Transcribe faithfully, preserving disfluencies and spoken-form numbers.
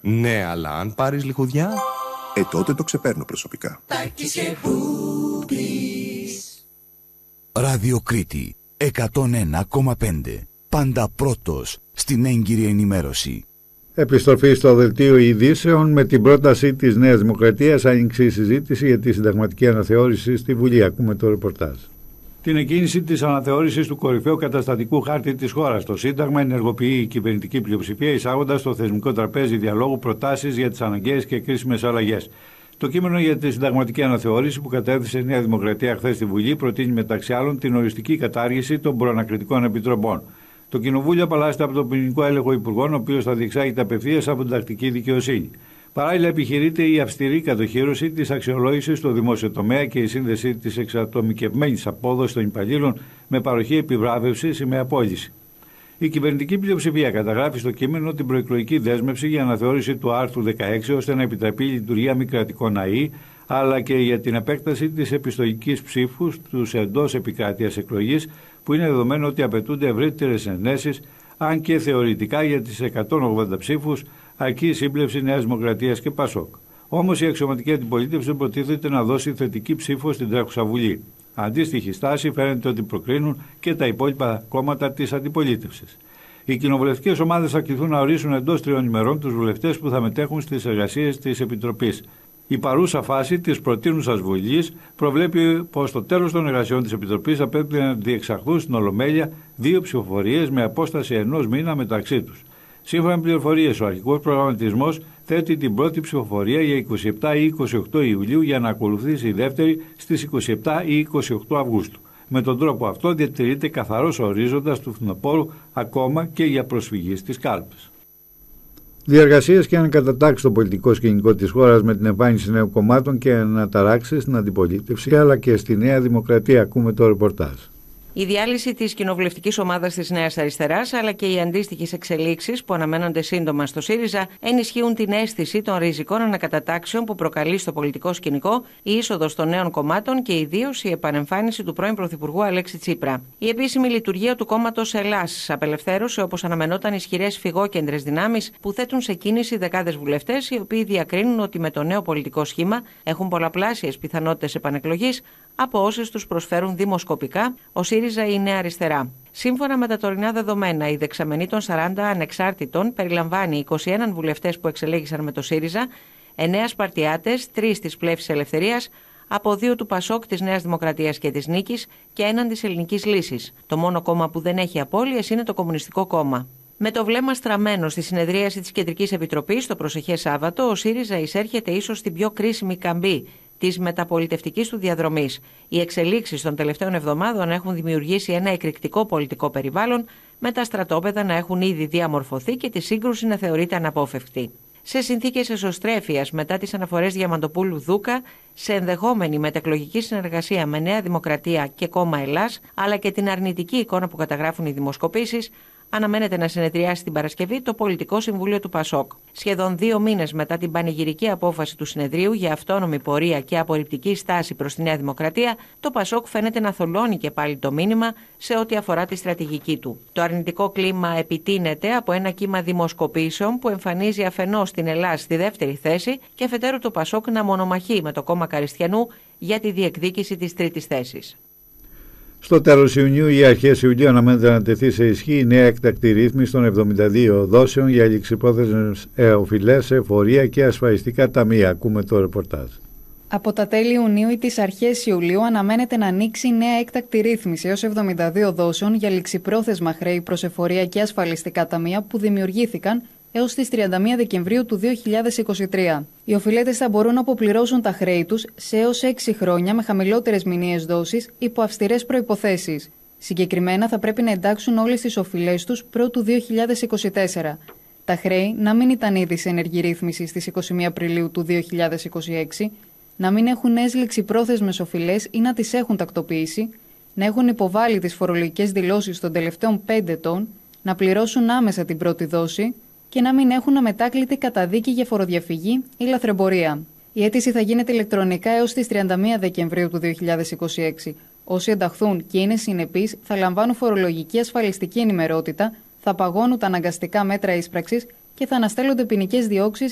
Ναι, αλλά αν πάρεις λιχουδιά... Ε, τότε το ξεπέρνω προσωπικά. Ράδιο Κρήτη εκατόν ένα κόμμα πέντε. Πάντα πρώτος στην έγκυρη ενημέρωση. Επιστροφή στο δελτίο ειδήσεων. Με την πρόταση της Νέας Δημοκρατίας άνοιξε η συζήτηση για τη συνταγματική αναθεώρηση στη Βουλή. Ακούμε το ρεπορτάζ. Την εκκίνηση της αναθεώρησης του κορυφαίου καταστατικού χάρτη της χώρας, το Σύνταγμα, ενεργοποιεί η κυβερνητική πλειοψηφία, εισάγοντας στο θεσμικό τραπέζι διαλόγου προτάσεις για τις αναγκαίες και κρίσιμες αλλαγές. Το κείμενο για τη συνταγματική αναθεώρηση που κατέθεσε η Νέα Δημοκρατία χθες στη Βουλή προτείνει μεταξύ άλλων την οριστική κατάργηση των προανακριτικών επιτροπών. Το Κοινοβούλιο απαλλάσσεται από τον ποινικό έλεγχο υπουργών, ο οποίος θα διεξάγεται απευθείας από την τακτική δικαιοσύνη. Παράλληλα, επιχειρείται η αυστηρή κατοχύρωση της αξιολόγησης στο δημόσιο τομέα και η σύνδεση της εξατομικευμένης απόδοσης των υπαλλήλων με παροχή επιβράβευσης ή με απόλυση. Η κυβερνητική πλειοψηφία καταγράφει στο κείμενο την προεκλογική δέσμευση για αναθεώρηση του άρθρου δεκαέξι ώστε να επιτραπεί η λειτουργία μη κρατικών ΑΕ, αλλά και για την επέκταση της επιστολικής ψήφου στους εντός επικράτειας εκλογής, που είναι δεδομένο ότι απαιτούνται ευρύτερες ενέσεις, αν και θεωρητικά για τις εκατόν ογδόντα ψήφους αρκεί η σύμπλευση Νέας Δημοκρατίας και ΠΑΣΟΚ. Όμως η αξιωματική αντιπολίτευση δεν προτίθεται να δώσει θετική ψήφο στην τρέχουσα Βουλή. Αντίστοιχη στάση φαίνεται ότι προκρίνουν και τα υπόλοιπα κόμματα της αντιπολίτευσης. Οι κοινοβουλευτικές ομάδες θα κληθούν να ορίσουν εντός τριών ημερών τους βουλευτές που θα μετέχουν στις εργασίες της Επιτροπής. Η παρούσα φάση της προτείνουσας Βουλής προβλέπει πως στο τέλος των εργασιών της Επιτροπής θα πρέπει να διεξαχθούν στην Ολομέλεια δύο ψηφοφορίες με απόσταση ενός μήνα μεταξύ τους. Σύμφωνα με πληροφορίες, ο αρχικός προγραμματισμός θέτει την πρώτη ψηφοφορία για είκοσι επτά ή είκοσι οκτώ Ιουλίου για να ακολουθήσει η δεύτερη στις είκοσι επτά ή είκοσι οκτώ Αυγούστου. Με τον τρόπο αυτό διατηρείται καθαρός ορίζοντας του φθινοπόρου ακόμα και για προσφυγή στις κάλπες. Διεργασίες και ανακατατάξεις στο πολιτικό σκηνικό της χώρας με την εμφάνιση νέων κομμάτων και αναταράξεις στην αντιπολίτευση αλλά και στη Νέα Δημοκρατία. Ακούμε το ρεπορτάζ. Η διάλυση της κοινοβουλευτικής ομάδας της Νέας Αριστεράς αλλά και οι αντίστοιχες εξελίξεις που αναμένονται σύντομα στο ΣΥΡΙΖΑ ενισχύουν την αίσθηση των ριζικών ανακατατάξεων που προκαλεί στο πολιτικό σκηνικό η είσοδος των νέων κομμάτων και ιδίως η επανεμφάνιση του πρώην Πρωθυπουργού Αλέξη Τσίπρα. Η επίσημη λειτουργία του κόμματος Ελλάς απελευθέρωσε όπως αναμενόταν ισχυρές φυγόκεντρες δυνάμεις που θέτουν σε κίνηση δεκάδες βουλευτές οι οποίοι διακρίνουν ότι με το νέο πολιτικό σχήμα έχουν πολλαπλάσιες πιθανότητες επανεκλογής από όσες τους προσφέρουν δημοσκοπικά ο ΣΥΡΙΖΑ ή η Νέα Αριστερά. Σύμφωνα με τα τωρινά δεδομένα, η δεξαμενή των σαράντα ανεξάρτητων περιλαμβάνει είκοσι ένα βουλευτές που εξελέγησαν με το ΣΥΡΙΖΑ, εννέα Σπαρτιάτες, τρεις της Πλεύσης Ελευθερίας, από δύο του ΠΑΣΟΚ, της Νέας Δημοκρατίας και της Νίκης και έναν της Ελληνικής Λύσης. Το μόνο κόμμα που δεν έχει απώλειες είναι το Κομμουνιστικό Κόμμα. Με το βλέμμα στραμμένο στη συνεδρίαση της Κεντρικής Επιτροπής το προσεχές Σάββατο, ο ΣΥΡΙΖΑ εισέρχεται ίσως στην πιο κρίσιμη καμπή της μεταπολιτευτικής του διαδρομής. Οι εξελίξεις των τελευταίων εβδομάδων έχουν δημιουργήσει ένα εκρηκτικό πολιτικό περιβάλλον, με τα στρατόπεδα να έχουν ήδη διαμορφωθεί και τη σύγκρουση να θεωρείται αναπόφευκτη. Σε συνθήκες εσωστρέφειας μετά τις αναφορές Διαμαντοπούλου Δούκα, σε ενδεχόμενη μετεκλογική συνεργασία με Νέα Δημοκρατία και Κόμμα Ελλάς, αλλά και την αρνητική εικόνα που καταγράφουν οι δημοσκοπήσεις, αναμένεται να συνεδριάσει την Παρασκευή το Πολιτικό Συμβούλιο του ΠΑΣΟΚ. Σχεδόν δύο μήνες μετά την πανηγυρική απόφαση του συνεδρίου για αυτόνομη πορεία και απορριπτική στάση προς τη Νέα Δημοκρατία, το ΠΑΣΟΚ φαίνεται να θολώνει και πάλι το μήνυμα σε ό,τι αφορά τη στρατηγική του. Το αρνητικό κλίμα επιτείνεται από ένα κύμα δημοσκοπήσεων που εμφανίζει αφενός την Ελλάδα στη δεύτερη θέση και αφετέρου το ΠΑΣΟΚ να μονομαχεί με το κόμμα Καριστιανού για τη διεκδίκηση της τρίτης θέσης. Στο τέλος Ιουνίου ή αρχές Ιουλίου αναμένεται να τεθεί σε ισχύ η νέα έκτακτη ρύθμιση των εβδομήντα δύο δόσεων για ληξιπρόθεσμες οφειλές, εφορία και ασφαλιστικά ταμεία. Ακούμε το ρεπορτάζ. Από τα τέλη Ιουνίου ή τις αρχές Ιουλίου αναμένεται να ανοίξει η νέα έκτακτη ρύθμιση έως εβδομήντα δύο δόσεων για ληξιπρόθεσμα χρέη προς εφορία και ασφαλιστικά ταμεία που δημιουργήθηκαν έως τις τριάντα μία Δεκεμβρίου του δύο χιλιάδες είκοσι τρία. Οι οφειλέτες θα μπορούν να αποπληρώσουν τα χρέη τους σε έως έξι χρόνια με χαμηλότερες μηνιαίες δόσεις υπό αυστηρές προϋποθέσεις. Συγκεκριμένα θα πρέπει να εντάξουν όλες τις οφειλές τους προ του δύο χιλιάδες είκοσι τέσσερα. Τα χρέη να μην ήταν ήδη σε ενεργή ρύθμιση στις είκοσι μία Απριλίου του δύο χιλιάδες είκοσι έξι, να μην έχουν νέες ληξιπρόθεσμες οφειλές ή να τις έχουν τακτοποιήσει, να έχουν υποβάλει τις φορολογικές δηλώσεις των τελευταίων πέντε ετών, να πληρώσουν άμεσα την πρώτη δόση και να μην έχουν αμετάκλητη καταδίκη για φοροδιαφυγή ή λαθρεμπορία. Η αίτηση θα γίνεται ηλεκτρονικά έως τις τριάντα μία Δεκεμβρίου του δύο χιλιάδες είκοσι έξι. Όσοι ενταχθούν και είναι συνεπείς θα λαμβάνουν φορολογική ασφαλιστική ενημερότητα, θα παγώνουν τα αναγκαστικά μέτρα ίσπραξης και θα αναστέλλονται ποινικές διώξεις